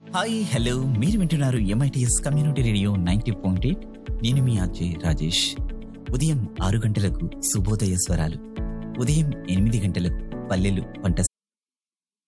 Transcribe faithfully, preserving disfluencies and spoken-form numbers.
Hi hello మీరు వింటున్నారు MITS community radio ninety point eight. నేను మీ ఆర్జే రాజేష్. ఉదయం ఆరు గంటలకు శుభోదయ స్వరాలు, ఉదయం ఎనిమిది గంటలకు పల్లెలు పంట